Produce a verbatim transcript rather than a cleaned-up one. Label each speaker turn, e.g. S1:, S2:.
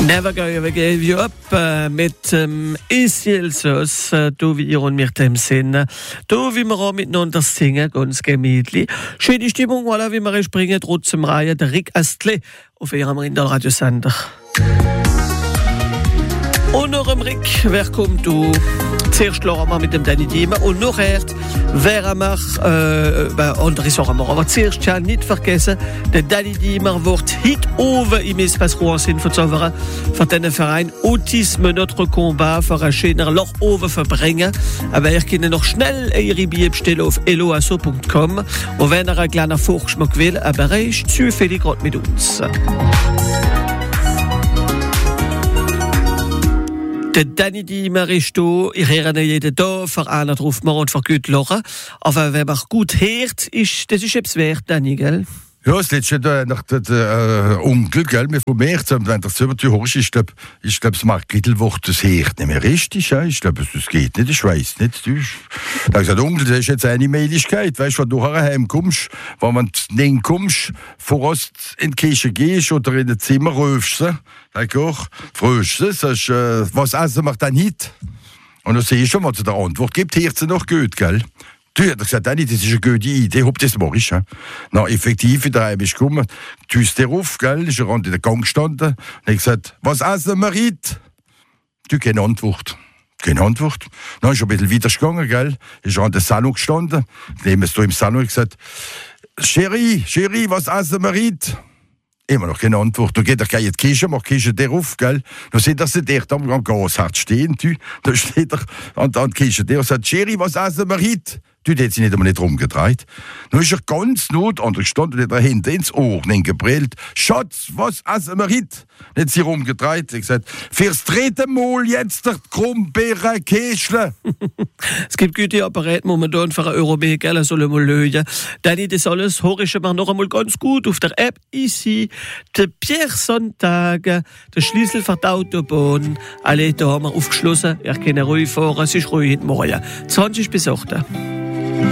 S1: Never Gonna Give You Up äh, mit ähm, Isielsos, äh, du wie ihr und mir dem Sinn. Du wie wir auch miteinander singen, ganz gemütlich. Schöne Stimmung, voilà, wie wir springen, trotzdem Reihe der Rick Astley auf ihrem Rinderradiosender. Und noch im Rick, wer kommt du? Zuerst schauen wir mit dem Danny Diemer und nachher werden wir äh, andere Sachen machen. Aber zuerst ja nicht vergessen, der Danny Diemer wird heute oben im Espace Rouen verzaubern für den Verein Autisme Notre Combat für ein schöner Loch oben verbringen. Aber ihr könnt noch schnell ihre Bier bestellen auf eloasso punkt com und wenn ihr einen kleinen Vorgeschmack will, aber er ist zufällig gerade mit uns. Der Danny Diemer ist da, ich höre ihn jeden Tag, für einen drauf machen und für gut lachen. Aber wenn man gut hört, ist, das ist etwas wert, Danny, gell?
S2: Ja, es letzte Jahr nach dem äh, Unglück, gell, wir von mir, wenn das über die Horst, ich glaube, ich glaube, das Marktgittelwort, das hört nicht mehr richtig, ja? Ich glaube, das geht nicht, ich weiß nicht. Du, da gesagt, Onkel, das ist jetzt eine Mählichkeit, weißt du, wenn du heimkommst, wenn man nicht kommst, voraus in die Küche gehst oder in das Zimmer rufst, d'accord, fragst du, sagst, äh, was essen wir denn heute? Und dann sehe ich schon, was sie der Antwort gibt, hört sie noch gut, gell? Du hast gesagt, das ist eine gute Idee, ob das mache ich. Na, effektiv, wieder heim ist gekommen, du hast dir auf, gell, ist er in der Gang gestanden, und ich gesagt, was essen wir heute? Du, keine Antwort. Keine Antwort. Dann ist er ein bisschen weiter gegangen, gell, ist er an der Salon gestanden, neben es da im Salon, und gesagt, Chérie, Chérie, was essen wir heute? Immer noch keine Antwort. Dann geht er gleich in die Küche, macht die Küche der auf, gell. Dann sieht er sich dort am Gasherd stehen, du. Dann steht er an, an die Küche der und sagt, Chérie, was essen wir heute? Du, der hat sich nicht einmal nicht rumgedreht. Dann ist er ganz not an der gestanden und hat er hinter ins Ohr gebrüllt. Schatz, was essen wir heute? Dann hat sie rumgedreht. Ich gesagt, fürs dritte Mal jetzt der Krummbeeren-Käschle.
S1: Es gibt gute Apparate momentan für einen Euro mehr, gell, soll mal lösen. Danny, das alles höre ich mir noch einmal ganz gut auf der App ici. Der Pierre Sonntag, der Schlüssel für die Autobahn. Alle, da haben wir aufgeschlossen. Ich kann ruhig fahren, es ist ruhig heute Morgen. zwanzig bis acht.